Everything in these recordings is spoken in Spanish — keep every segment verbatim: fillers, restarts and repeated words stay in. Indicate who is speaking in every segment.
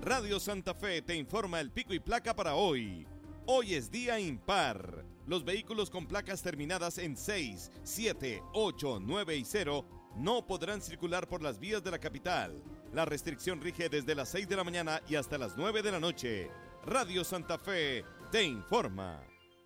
Speaker 1: Radio Santa Fe te informa el pico y placa para hoy. Hoy es día impar. Los vehículos con placas terminadas en seis, siete, ocho, nueve y cero no podrán circular por las vías de la capital. La restricción rige desde las seis de la mañana y hasta las nueve de la noche. Radio Santa Fe te informa.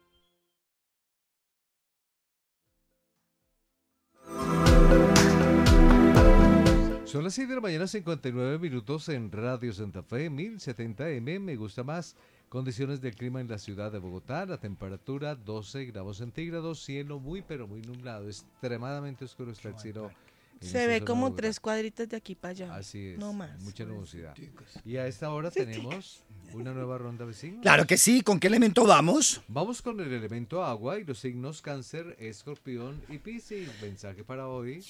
Speaker 2: Son las seis de la mañana, cincuenta y nueve minutos en Radio Santa Fe, mil setenta eme, me gusta más. Condiciones del clima en la ciudad de Bogotá, la temperatura doce grados centígrados, cielo muy pero muy nublado, extremadamente oscuro está el cielo.
Speaker 3: Se ve como tres cuadritos de aquí para allá.
Speaker 2: Así es,
Speaker 3: no más.
Speaker 2: Mucha nubosidad. Y a esta hora tenemos una nueva ronda vecina.
Speaker 4: Claro que sí, ¿con qué elemento vamos?
Speaker 2: Vamos con el elemento agua y los signos Cáncer, Escorpión y Piscis. Mensaje para hoy.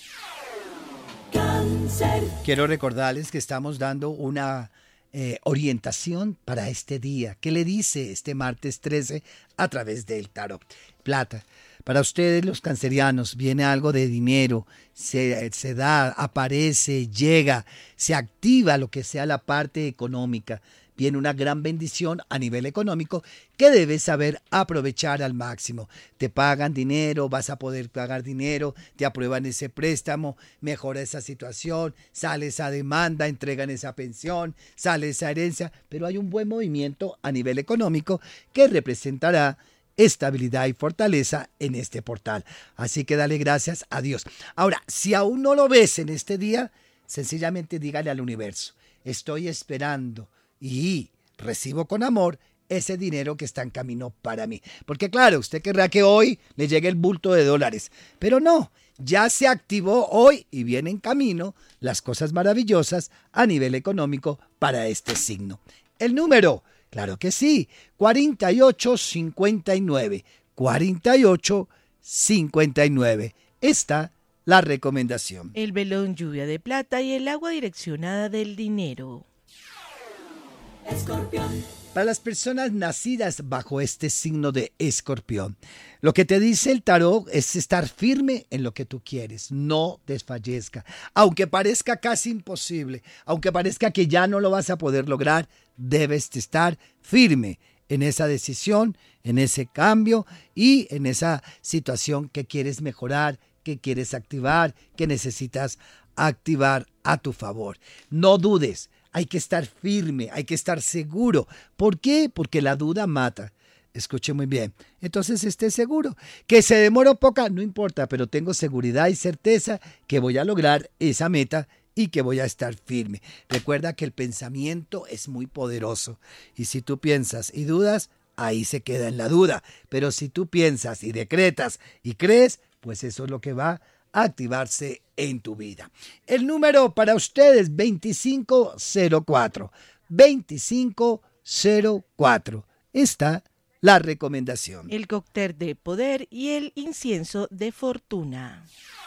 Speaker 4: Cáncer. Quiero recordarles que estamos dando una eh, orientación para este día. ¿Qué le dice este martes trece a través del tarot? Plata. Para ustedes los cancerianos viene algo de dinero, se, se da, aparece, llega, se activa lo que sea la parte económica. Viene una gran bendición a nivel económico que debes saber aprovechar al máximo. Te pagan dinero, vas a poder pagar dinero, te aprueban ese préstamo, mejora esa situación, sale esa demanda, entregan esa pensión, sale esa herencia, pero hay un buen movimiento a nivel económico que representará estabilidad y fortaleza en este portal. Así que dale gracias a Dios. Ahora, si aún no lo ves en este día, sencillamente dígale al universo, estoy esperando y recibo con amor ese dinero que está en camino para mí. Porque claro, usted querrá que hoy le llegue el bulto de dólares, pero no, ya se activó hoy y viene en camino las cosas maravillosas a nivel económico para este signo. El número, claro que sí, cuarenta y ocho cincuenta y nueve, cuarenta y ocho cincuenta y nueve. Esta la recomendación.
Speaker 3: El velón lluvia de plata y el agua direccionada del dinero.
Speaker 4: Escorpión. Para las personas nacidas bajo este signo de Escorpión, lo que te dice el tarot es estar firme en lo que tú quieres, no desfallezca. Aunque parezca casi imposible, aunque parezca que ya no lo vas a poder lograr, debes estar firme en esa decisión, en ese cambio y en esa situación que quieres mejorar, que quieres activar, que necesitas activar a tu favor. No dudes. Hay que estar firme, hay que estar seguro. ¿Por qué? Porque la duda mata. Escuche muy bien. Entonces esté seguro. Que se demore poca, no importa, pero tengo seguridad y certeza que voy a lograr esa meta y que voy a estar firme. Recuerda que el pensamiento es muy poderoso. Y si tú piensas y dudas, ahí se queda en la duda. Pero si tú piensas y decretas y crees, pues eso es lo que va a activarse en tu vida. El número para ustedes, veinticinco cero cuatro. veinticinco cero cuatro. Está la recomendación.
Speaker 3: El cóctel de poder y el incienso de fortuna.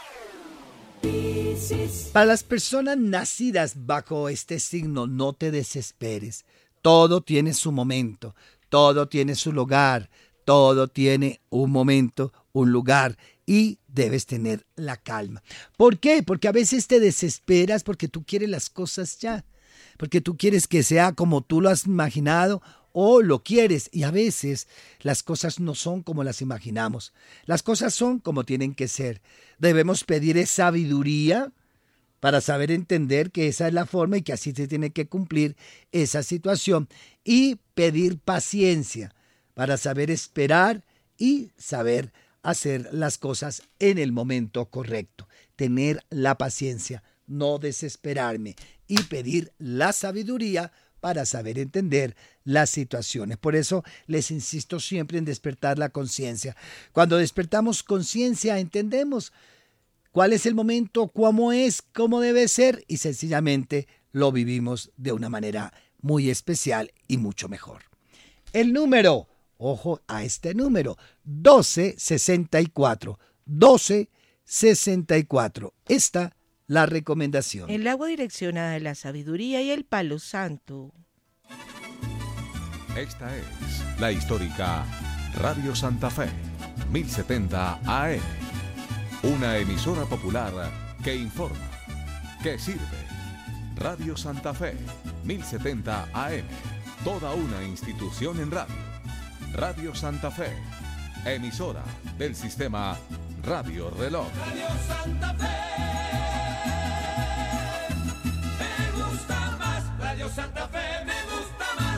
Speaker 4: Para las personas nacidas bajo este signo, no te desesperes. Todo tiene su momento, todo tiene su lugar, todo tiene un momento, un lugar y debes tener la calma. ¿Por qué? Porque a veces te desesperas porque tú quieres las cosas ya, porque tú quieres que sea como tú lo has imaginado o lo quieres y a veces las cosas no son como las imaginamos. Las cosas son como tienen que ser. Debemos pedir sabiduría para saber entender que esa es la forma y que así se tiene que cumplir esa situación y pedir paciencia para saber esperar y saber hacer las cosas en el momento correcto. Tener la paciencia, no desesperarme y pedir la sabiduría para saber entender las situaciones. Por eso les insisto siempre en despertar la conciencia. Cuando despertamos conciencia, entendemos cuál es el momento, cómo es, cómo debe ser y sencillamente lo vivimos de una manera muy especial y mucho mejor. El número, ojo a este número, doce sesenta y cuatro. doce sesenta y cuatro. Esta la recomendación.
Speaker 3: El agua direccionada de la sabiduría y el palo santo.
Speaker 5: Esta es la histórica Radio Santa Fe, mil setenta A M. Una emisora popular que informa, que sirve, Radio Santa Fe, mil setenta A M. Toda una institución en radio. Radio Santa Fe, emisora del sistema Radio Reloj.
Speaker 6: Radio Santa Fe, me gusta más. Radio Santa Fe, me gusta más.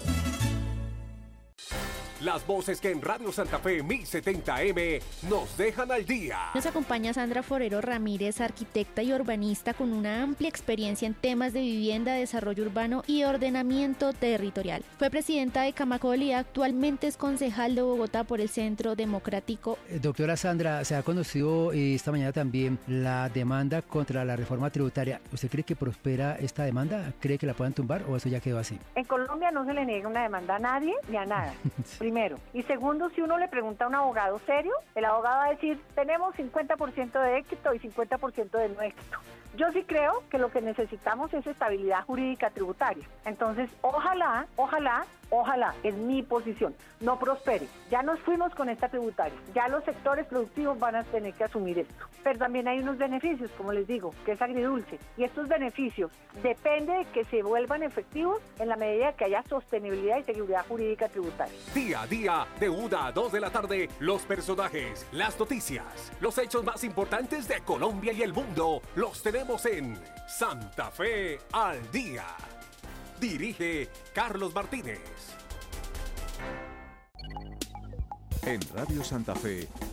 Speaker 7: Las voces que en Radio Santa Fe mil setenta M nos dejan al día.
Speaker 8: Nos acompaña Sandra Forero Ramírez, arquitecta y urbanista con una amplia experiencia en temas de vivienda, desarrollo urbano y ordenamiento territorial. Fue presidenta de Camacol y actualmente es concejal de Bogotá por el Centro Democrático.
Speaker 9: Eh, doctora Sandra, se ha conocido eh, esta mañana también la demanda contra la reforma tributaria. ¿Usted cree que prospera esta demanda? ¿Cree que la puedan tumbar o eso ya quedó así?
Speaker 10: En Colombia no se le niega una demanda a nadie ni a nada. Primero. Y segundo, si uno le pregunta a un abogado serio, el abogado va a decir, tenemos cincuenta por ciento de éxito y cincuenta por ciento de no éxito. Yo sí creo que lo que necesitamos es estabilidad jurídica tributaria. Entonces, ojalá, ojalá, ojalá, es mi posición, no prospere. Ya nos fuimos con esta tributaria, ya los sectores productivos van a tener que asumir esto. Pero también hay unos beneficios, como les digo, que es agridulce. Y estos beneficios depende de que se vuelvan efectivos en la medida que haya sostenibilidad y seguridad jurídica tributaria.
Speaker 7: Día a día, de una a dos de la tarde, los personajes, las noticias, los hechos más importantes de Colombia y el mundo, los tenemos en Santa Fe al Día. Dirige Carlos Martínez.
Speaker 5: En Radio Santa Fe,